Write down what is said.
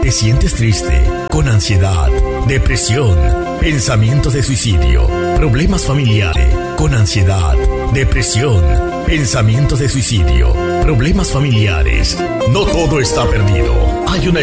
¿Te sientes triste, con ansiedad, depresión, pensamientos de suicidio, problemas familiares, con ansiedad, depresión, pensamientos de suicidio, problemas familiares? No todo está perdido. Hay una